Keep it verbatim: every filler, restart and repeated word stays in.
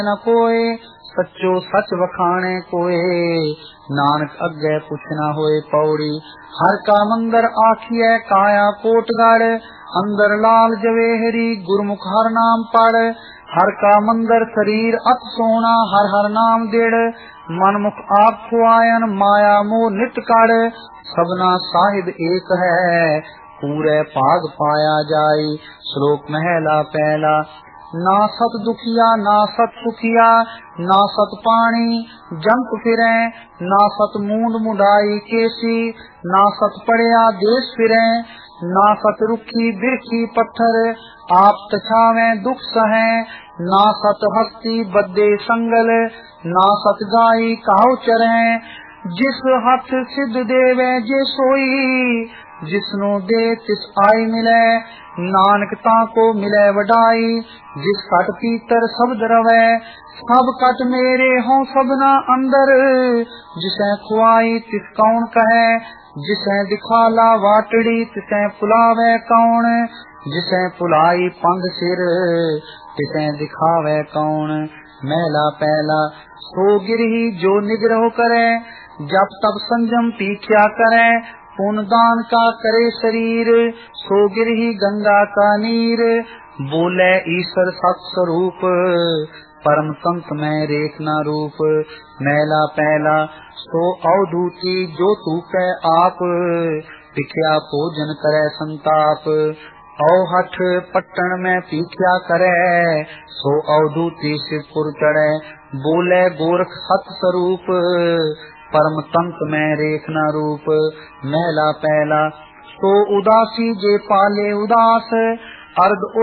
न कोय, सच्चो सच वखाणे कोय, नानक अग्गे कुछ न होए पौड़ी। हर का मंदिर आखिए काया कोटगढ़, अंदर लाल जवेहरी गुरमुख हर नाम पढ़। हर का मंदिर शरीर अत सोना, हर हर नाम देड़, मनमुख आप खुआयन माया मोह नित कड़। सबना साहिब एक है, पूरे भाग पाया जाई। श्लोक महला पहला। ना सत दुखिया ना सत सुखिया, ना सत पानी जंत फिरे, ना सत मूंद मुंडाई केसी, ना सत पड़िया देश फिरे। ना सत रुखी बिरखी पत्थर, आप तछावे दुख सहे। ना सत हस्ती बद्दे संगल, ना सत गाई काहु चरे। जिस हथ सिद्ध देवे जे सोई, जिसनो दे तिस आई मिले। नानक ताको मिले वडाई, जिस कट पीतर शब्द रवे। सब कट मेरे हों सबना अंदर, जिसे खुआई तिस कौन कहे। जिसे दिखाला वाटड़ी, तिसे पुलावे कौन। जिसे पुलाई पंग सिर, तिसे दिखावे कौन। महला पहला। सो गिरही जो निग्रह करे, जब तब संयम पीछा करे। पुण्य दान का करे शरीर, सो गिरही गंगा का नीर। बोले ईश्वर सत स्वरूप, परम तंत्र में रेखना रूप। महला पहला। सो अवधूती जो तू कै आप, पिखिया भोजन करे संताप। औ हठ पट्टन में पीछा करे, सो अवधूती शिवपुर चढ़े। बोले गोरख सत स्वरूप, परम तंत्र में रेखना रूप। महला पहला। सो उदासी जे पाले उदास, अर्ध